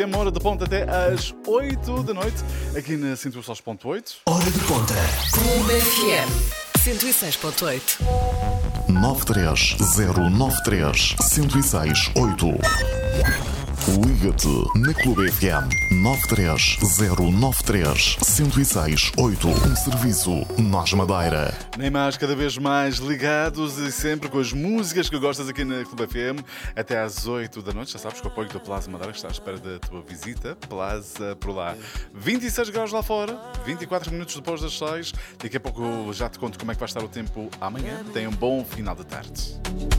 Uma hora de ponta até às 8 da noite, aqui na 106.8. Hora de ponta. Clube FM 106.8. 93093-1068. Liga-te na Clube FM 93093-1068. Um serviço Nós Madeira. Nem mais, cada vez mais ligados e sempre com as músicas que gostas aqui na Clube FM até às 8 da noite. Já sabes que o apoio do Plaza Madeira está à espera da tua visita. Plaza por lá. 26 graus lá fora, 24 minutos depois das 6. Daqui a pouco já te conto como é que vai estar o tempo amanhã. Tenha um bom final de tarde.